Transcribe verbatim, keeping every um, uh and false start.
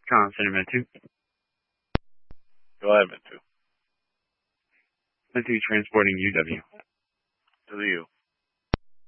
Com Center Med two. Go ahead, Med two. Med two transporting U W. To the U.